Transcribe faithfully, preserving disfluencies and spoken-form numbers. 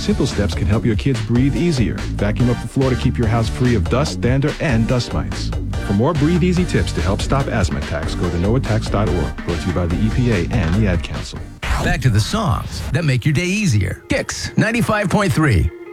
simple steps can help your kids breathe easier. Vacuum up the floor to keep your house free of dust, dander, and dust mites. For more Breathe Easy tips to help stop asthma attacks, go to no attacks dot org. Brought to you by the E P A and the Ad Council. Back to the songs that make your day easier. Kicks ninety-five point three.